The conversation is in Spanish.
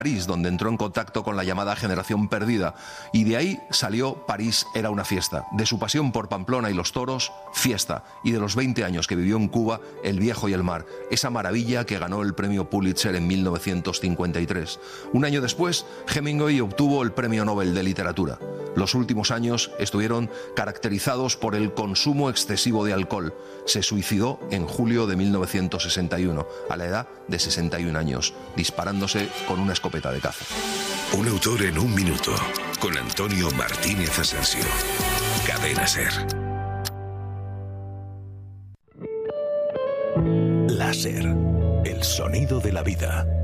París, donde entró en contacto con la llamada generación perdida, y de ahí salió París era una fiesta. De su pasión por Pamplona y los toros, fiesta, y de los 20 años que vivió en Cuba, El viejo y el mar, esa maravilla que ganó el premio Pulitzer en 1953. Un año después, Hemingway obtuvo el premio Nobel de Literatura. Los últimos años estuvieron caracterizados por el consumo excesivo de alcohol. Se suicidó en julio de 1961, a la edad de 61 años, disparándose con una escopeta de caza. Un autor en un minuto, con Antonio Martínez Asensio. Cadena SER. La SER, el sonido de la vida.